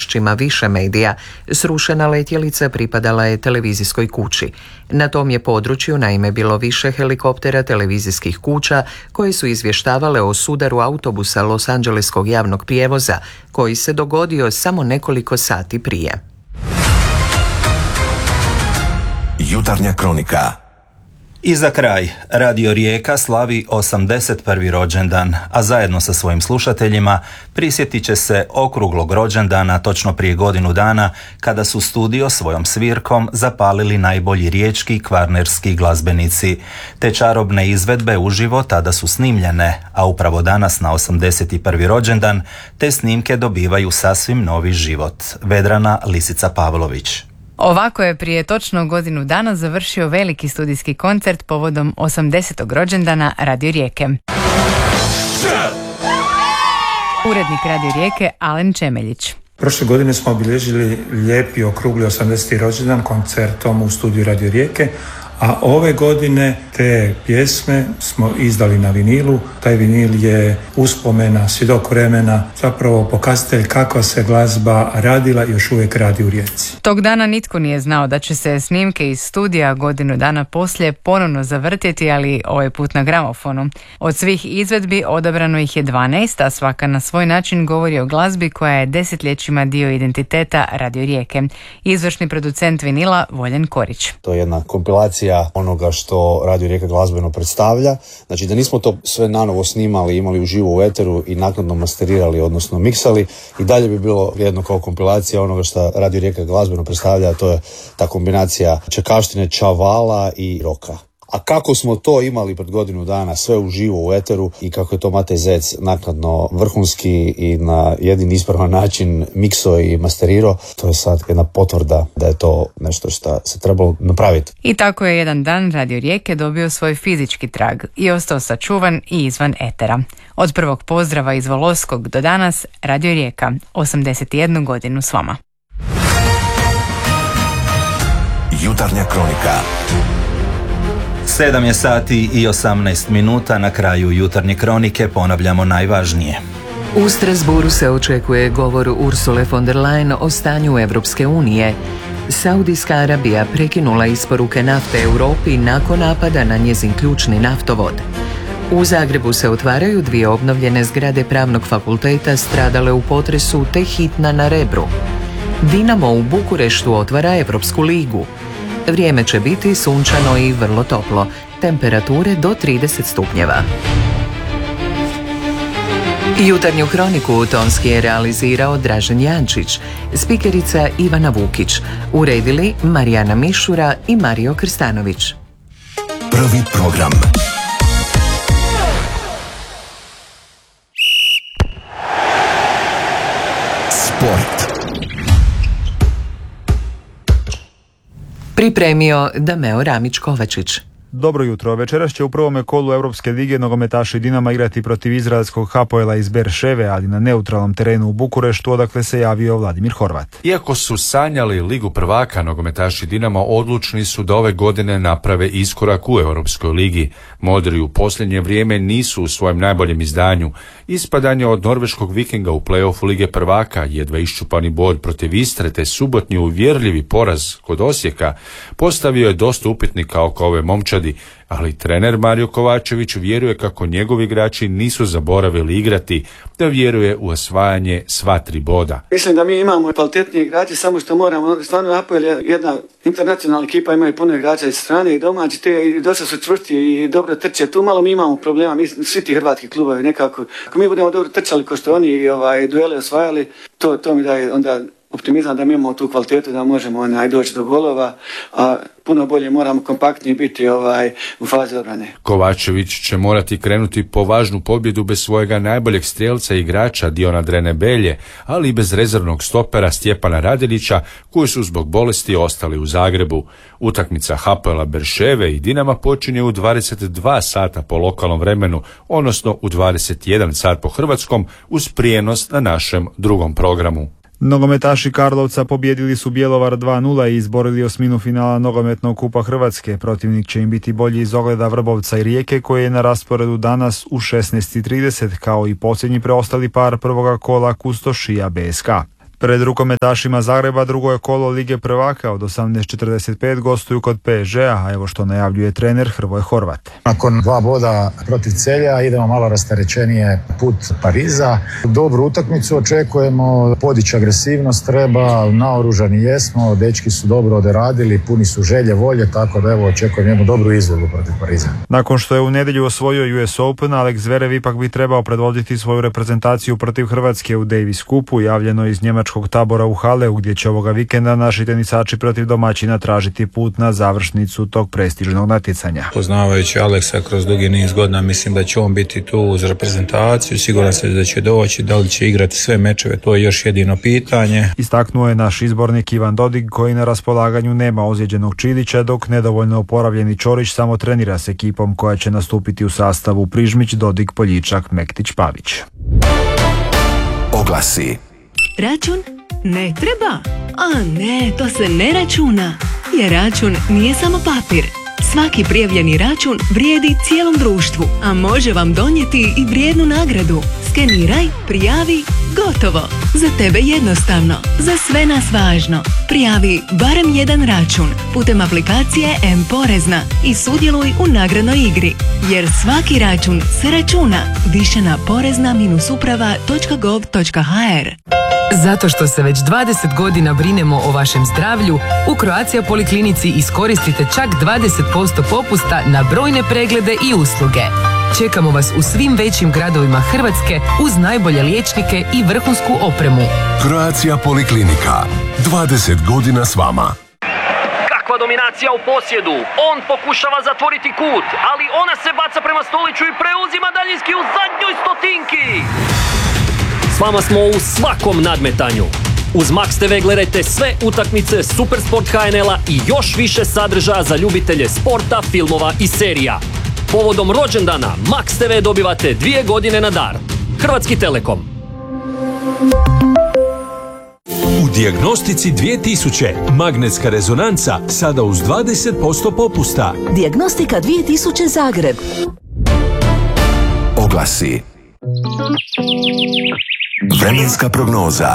izvješćima više medija, srušena letjelica pripadala je televizijskoj kući. Na tom je području naime bilo više helikoptera televizijskih kuća koje su izvještavale o sudaru autobusa Los Angeleskog javnog prijevoza koji se dogodio samo nekoliko sati prije. Jutarnja kronika. I za kraj, Radio Rijeka slavi 81. rođendan, a zajedno sa svojim slušateljima prisjetit će se okruglog rođendana točno prije godinu dana kada su studio svojom svirkom zapalili najbolji riječki i kvarnerski glazbenici. Te čarobne izvedbe uživo tada su snimljene, a upravo danas na 81. rođendan te snimke dobivaju sasvim novi život. Vedrana Lisica Pavlović. Ovako je prije točno godinu dana završio veliki studijski koncert povodom 80. rođendana Radio Rijeke. Urednik Radio Rijeke Alen Čemeljić. Prošle godine smo obilježili lijepi okrugli 80. rođendan koncertom u studiju Radio Rijeke, a ove godine te pjesme smo izdali na vinilu. Taj vinil je uspomena, svjedok vremena, zapravo pokazatelj kako se glazba radila i još uvijek radi u Rijeci. Tog dana nitko nije znao da će se snimke iz studija godinu dana poslije ponovno zavrtjeti, ali ovaj put na gramofonu. Od svih izvedbi odabrano ih je 12, a svaka na svoj način govori o glazbi koja je desetljećima dio identiteta Radio Rijeke. Izvršni producent vinila Voljen Korić. To je jedna kompilacija onoga što Radio Rijeka glazbeno predstavlja. Znači da nismo to sve nanovo snimali, imali uživo u eteru i naknadno masterirali, odnosno miksali, i dalje bi bilo jedno kao kompilacija onoga što Radio Rijeka glazbeno predstavlja, a to je ta kombinacija čekaštine, čavala i roka. A kako smo to imali pred godinu dana, sve uživo u eteru, i kako je to Matej Zec naknadno vrhunski i na jedini ispravan način mikso i masterirao, to je sad jedna potvrda da je to nešto što se trebalo napraviti. I tako je jedan dan Radio Rijeke dobio svoj fizički trag i ostao sačuvan i izvan etera. Od prvog pozdrava iz Volosskog do danas, Radio Rijeka, 81 godinu s vama. Jutarnja kronika. 7 je sati i 18 minuta, na kraju jutarnje kronike ponavljamo najvažnije. U Strasbourgu se očekuje govor Ursule von der Leyen o stanju Evropske unije. Saudijska Arabija prekinula isporuke nafte Europi nakon napada na njezin ključni naftovod. U Zagrebu se otvaraju 2 obnovljene zgrade Pravnog fakulteta stradale u potresu te hitna na Rebru. Dinamo u Bukureštu otvara Evropsku ligu. Vrijeme će biti sunčano i vrlo toplo, temperature do 30 stupnjeva. Jutarnju kroniku tonski je realizirao Dražen Jančić, spikerica Ivana Vukić, uredili Marijana Mišura i Mario Krstanović. Prvi program. Sport. Pripremio Dameo Ramić-Kovačić. Dobro jutro. Večeras će u prvome kolu Europske lige nogometaši Dinama igrati protiv izraelskog Hapoela iz Berševe, ali na neutralnom terenu u Bukureštu, odakle se javio Vladimir Horvat. Iako su sanjali Ligu prvaka, nogometaši Dinama odlučni su da ove godine naprave iskorak u Europskoj ligi. Modri u posljednje vrijeme nisu u svojem najboljem izdanju. Ispadanje od norveškog Vikinga u play-offu Lige prvaka, jedva iščupani bod protiv Istre te subotnji uvjerljivi poraz kod Osijeka postavio je dosta upitnika oko ove momčadi, ali trener Mario Kovačević vjeruje kako njegovi igrači nisu zaboravili igrati, da vjeruje u osvajanje sva 3 boda. Mislim da mi imamo kvalitetniji igrači, samo što moramo, stvarno Apoel je jedna internacionalna ekipa, imaju puno igrača iz strane i domaći, te i dosta su čvrsti i dobro trče. Tu malo mi imamo problema, mi svi ti hrvatski klubovi nekako, ako mi budemo dobro trčali ko što oni duele osvajali, to mi daje onda optimizam da mi imamo tu kvalitetu da možemo doći do golova, a puno bolje moramo kompaktniji biti u fazi obrane. Kovačević će morati krenuti po važnu pobjedu bez svojega najboljeg strijelca i igrača Diona Drenebelje, ali i bez rezervnog stopera Stjepana Radelića, koji su zbog bolesti ostali u Zagrebu. Utakmica Hapoela Berševe i Dinama počinje u 22 sata po lokalnom vremenu, odnosno u 21 sat po hrvatskom, uz prijenos na našem drugom programu. Nogometaši Karlovca pobjedili su Bjelovar 2-0 i izborili osminu finala nogometnog kupa Hrvatske. Protivnik će im biti bolji iz ogleda Vrbovca i Rijeke, koji je na rasporedu danas u 16:30, kao i posljednji preostali par prvoga kola Kustošija BSK. Pred rukometašima Zagreba drugo je kolo Lige prvaka. Od 18:45 gostuju kod PSG-a, a evo što najavljuje trener Hrvoje Horvat. Nakon 2 boda protiv Celja idemo malo rasterećenije put Pariza. Dobru utakmicu očekujemo, podići agresivnost treba, naoružani jesmo, dečki su dobro odradili, puni su želje, volje, tako da evo očekujem jednu dobru izvedbu protiv Pariza. Nakon što je u nedjelju osvojio US Open, Alex Zverev ipak bi trebao predvoditi svoju reprezentaciju protiv Hrvatske u Davis Cupu, javljeno iz njemačkog tabora u Haleu, gdje će ovoga vikenda naši tenisači protiv domaćina tražiti put na završnicu tog prestižnog natjecanja. Poznavajući Aleksa kroz dugi niz godina, mislim da će on biti tu uz reprezentaciju, siguran sam da će doći, da li će igrati sve mečeve, to je još jedino pitanje. Istaknuo je naš izbornik Ivan Dodig, koji na raspolaganju nema ozlijeđenog Čilića, dok nedovoljno oporavljeni Čorić samo trenira s ekipom koja će nastupiti u sastavu Prižmić, Dodig, Poljičak, Mektić, Pavić. Oglasi. Račun ne treba? A ne, to se ne računa. Jer račun nije samo papir. Svaki prijavljeni račun vrijedi cijelom društvu, a može vam donijeti i vrijednu nagradu. Skeniraj, prijavi, gotovo. Za tebe jednostavno, za sve nas važno. Prijavi barem jedan račun putem aplikacije M-Porezna i sudjeluj u nagradnoj igri. Jer svaki račun se računa. Više na porezna-uprava.gov.hr. Zato što se već 20 godina brinemo o vašem zdravlju, u Croatia Poliklinici iskoristite čak 20% popusta na brojne preglede i usluge. Čekamo vas u svim većim gradovima Hrvatske uz najbolje liječnike i vrhunsku opremu. Croatia Poliklinika. 20 godina s vama. Kakva dominacija u posjedu. On pokušava zatvoriti kut, ali ona se baca prema Stoliću i preuzima daljinski u zadnjoj stotinki. S vama smo u svakom nadmetanju. Uz Max TV gledajte sve utakmice Supersport HNL-a i još više sadržaja za ljubitelje sporta, filmova i serija. Povodom rođendana Max TV dobivate 2 godine na dar. Hrvatski Telekom. U Dijagnostici 2000 magnetska rezonanca sada uz 20% popusta. Dijagnostika 2000 Zagreb. Oglasi. Vremenska prognoza.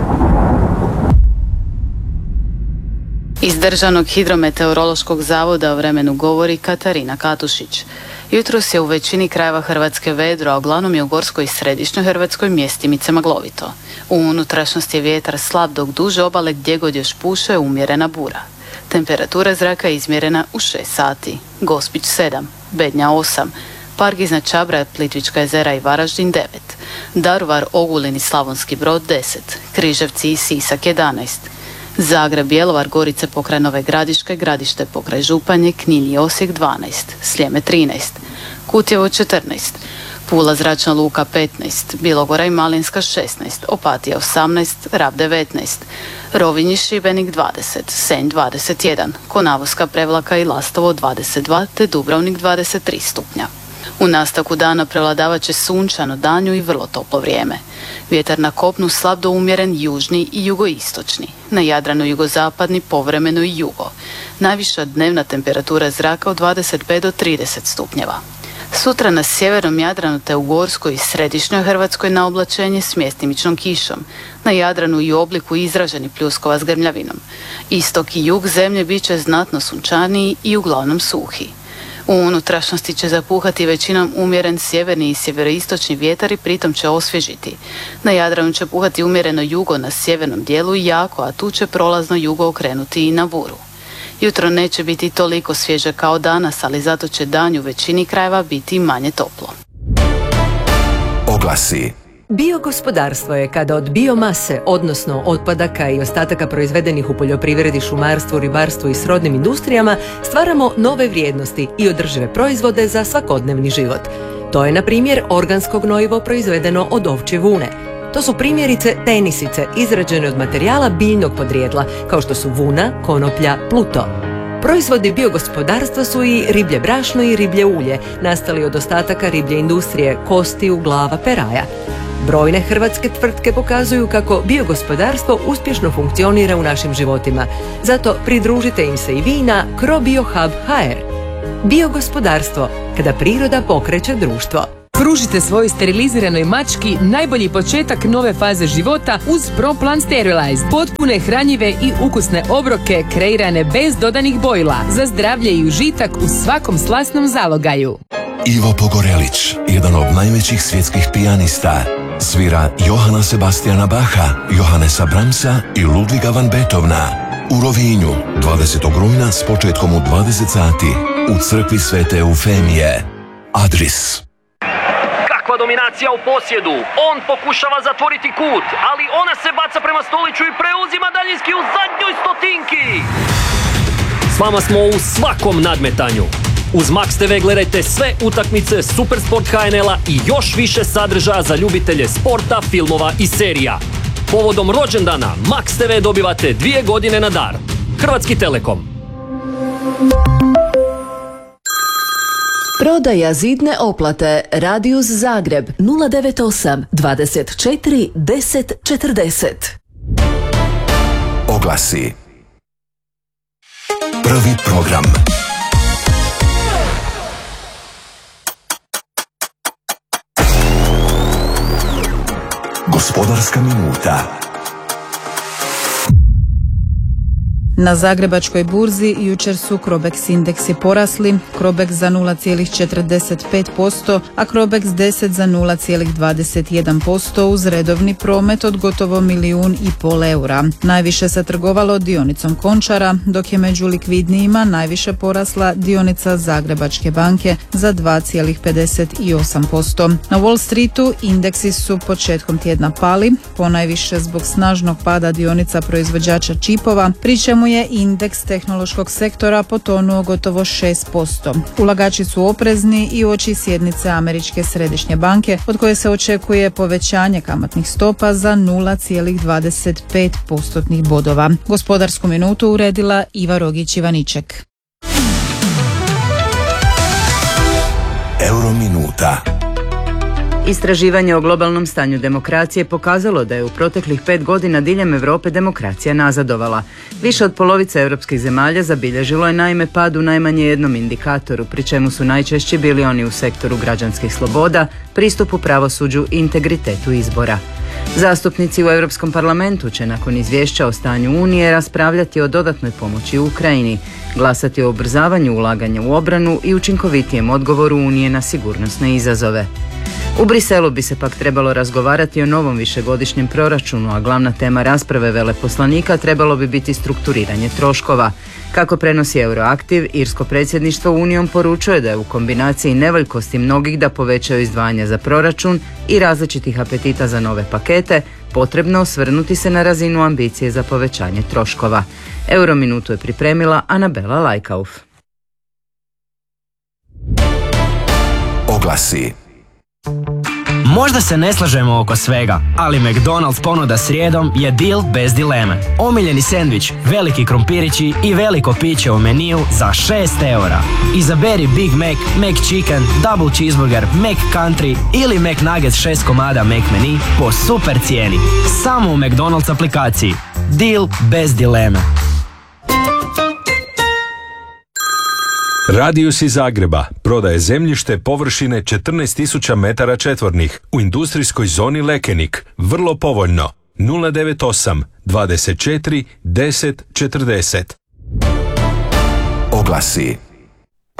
Iz Državnog hidrometeorološkog zavoda o vremenu govori Katarina Katušić. Jutros je u većini krajeva Hrvatske vedro, a uglavnom je u gorskoj i središnjoj Hrvatskoj mjestimice maglovito. U unutrašnjosti je vjetar slab, dok duže obale gdje god još puše je umjerena bura. Temperatura zraka je izmjerena u 6 sati. Gospić 7, Bednja 8, Park iznad Čabra, Plitvička jezera i Varaždin 9, Daruvar, Ogulin i Slavonski Brod 10, Križevci i Sisak 11, Zagreb, Bjelovar, Gorice pokraj Nove Gradiške, Gradište pokraj Županje, Knin i Osijek 12, Sljeme 13, Kutjevo 14, Pula zračna luka 15, Bilogora i Malinska 16, Opatija 18, Rab 19, Rovinj i Šibenik 20, Senj 21, Konavoska, Prevlaka i Lastovo 22 te Dubrovnik 23 stupnja. U nastavku dana prevladavat će sunčano, danju i vrlo toplo vrijeme. Vjetar na kopnu slab do umjeren južni i jugoistočni. Na Jadranu jugozapadni, povremeno i jugo. Najviša dnevna temperatura zraka od 25 do 30 stupnjeva. Sutra na sjevernom Jadranu te u gorskoj i središnjoj Hrvatskoj na oblačenje s mjestimičnom kišom. Na Jadranu i u obliku izraženi pljuskova s grmljavinom. Istok i jug zemlje bit će znatno sunčaniji i uglavnom suhi. U unutrašnjosti će zapuhati većinom umjeren sjeverni i sjeveroistočni vjetar i pritom će osvježiti. Na Jadranu će puhati umjereno jugo na sjevernom dijelu i jako, a tu će prolazno jugo okrenuti i na buru. Jutro neće biti toliko svježe kao danas, ali zato će dan u većini krajeva biti manje toplo. Oglasi. Biogospodarstvo je kada od biomase, odnosno otpadaka i ostataka proizvedenih u poljoprivredi, šumarstvu, ribarstvu i srodnim industrijama, stvaramo nove vrijednosti i održive proizvode za svakodnevni život. To je, na primjer, organsko gnojivo proizvedeno od ovčje vune. To su primjerice tenisice izrađene od materijala biljnog podrijetla, kao što su vuna, konoplja, pluto. Proizvodi biogospodarstva su i riblje brašno i riblje ulje, nastali od ostataka riblje industrije, kostiju, glava, peraja. Brojne hrvatske tvrtke pokazuju kako biogospodarstvo uspješno funkcionira u našim životima. Zato pridružite im se i vi na CroBioHub.hr. Biogospodarstvo, kada priroda pokreće društvo. Pružite svojoj steriliziranoj mački najbolji početak nove faze života uz ProPlan Sterilize. Potpune, hranjive i ukusne obroke kreirane bez dodanih bojila za zdravlje i užitak u svakom slasnom zalogaju. Ivo Pogorelić, jedan od najvećih svjetskih pijanista, svira Johana Sebastiana Bacha, Johannesa Brahmsa i Ludviga van Beethovena. U Rovinju, 20. rujna s početkom u 20 sati, u crkvi Svete Eufemije. Adris. Kakva dominacija u posjedu. On pokušava zatvoriti kut, ali ona se baca prema Stoliću i preuzima daljinski u zadnjoj stotinki. S vama smo u svakom nadmetanju. Uz Max TV gledajte sve utakmice Supersport HNL-a i još više sadržaja za ljubitelje sporta, filmova i serija. Povodom rođendana Max TV dobivate 2 godine na dar. Hrvatski Telekom. Prodaja zidne oplate Radius Zagreb 098 24 10 40. Oglasi. Prvi program. Gospodarska minuta. Na Zagrebačkoj burzi jučer su Crobex indeksi porasli, Crobex za 0,45%, a Crobex 10 za 0,21% uz redovni promet od gotovo 1,5 milijuna eura. Najviše se trgovalo dionicom Končara, dok je među likvidnijima najviše porasla dionica Zagrebačke banke za 2,58%. Na Wall Streetu indeksi su početkom tjedna pali, ponajviše zbog snažnog pada dionica proizvođača čipova, pri čemu je indeks tehnološkog sektora potonuo gotovo 6%. Ulagači su oprezni i uoči sjednice Američke središnje banke, od koje se očekuje povećanje kamatnih stopa za 0,25% bodova. Gospodarsku minutu uredila Iva Rogić-Ivaniček. Eurominuta. Istraživanje o globalnom stanju demokracije pokazalo da je u proteklih 5 godina diljem Europe demokracija nazadovala. Više od polovice europskih zemalja zabilježilo je naime pad u najmanje jednom indikatoru, pri čemu su najčešći bili oni u sektoru građanskih sloboda, pristupu pravosuđu i integritetu izbora. Zastupnici u Europskom parlamentu će nakon izvješća o stanju Unije raspravljati o dodatnoj pomoći u Ukrajini, glasati o ubrzavanju ulaganja u obranu i učinkovitijem odgovoru Unije na sigurnosne izazove. U Briselu bi se pak trebalo razgovarati o novom višegodišnjem proračunu, a glavna tema rasprave veleposlanika trebalo bi biti strukturiranje troškova. Kako prenosi Euroaktiv, irsko predsjedništvo Unijom poručuje da je u kombinaciji nevoljkosti mnogih da povećaju izdvajanja za proračun i različitih apetita za nove pakete, potrebno osvrnuti se na razinu ambicije za povećanje troškova. Eurominutu je pripremila Anabela Lajkauf. Oglasi. Možda se ne slažemo oko svega, ali McDonald's ponuda srijedom je deal bez dileme. Omiljeni sendvič, veliki krompirići i veliko piće u meniju za 6 eura. Izaberi Big Mac, McChicken, Double Cheeseburger, McCountry ili McNuggets 6 komada McMenu po super cijeni. Samo u McDonald's aplikaciji. Deal bez dileme. Radius iz Zagreba prodaje zemljište površine 14.000 metara četvornih u industrijskoj zoni Lekenik. Vrlo povoljno. 098 24 10 40. Oglasi.